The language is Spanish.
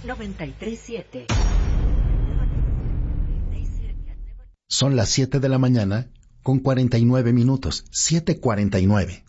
93.7. Son las 7 de la mañana con 49 minutos. 7:49.